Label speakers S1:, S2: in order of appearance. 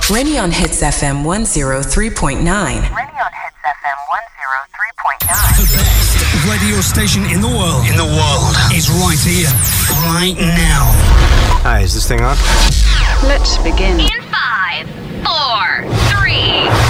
S1: Rainy on Hits FM 103.9.
S2: The best radio station in the world. Is right here, right now.
S3: Hi, is this thing on?
S4: Let's begin.
S5: In 5, 4, 3,